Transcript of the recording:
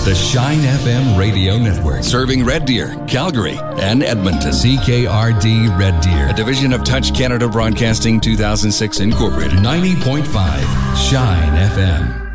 The Shine FM radio network. Serving Red Deer, Calgary, and Edmonton. CKRD Red Deer. A division of Touch Canada Broadcasting 2006 Incorporated. 90.5 Shine FM.